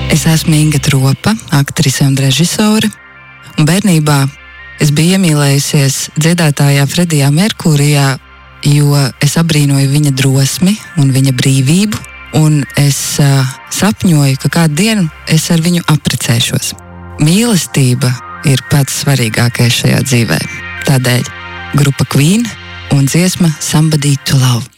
Es esmu Inga Tropa, aktrise un režisore, un bērnībā es biju iemīlējusies dziedātājā Fredijā Merkūrijā, jo es abrīnoju viņa drosmi un viņa brīvību, un es sapņoju, ka kādu dienu es ar viņu apprecēšos. Mīlestība ir pats svarīgākais šajā dzīvē. Tādēļ grupa Queen un dziesma Somebody to Love.